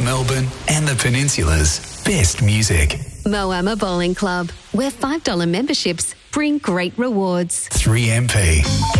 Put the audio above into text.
Melbourne and the Peninsula's best music. Moama Bowling Club, where $5 memberships bring great rewards. 3MP.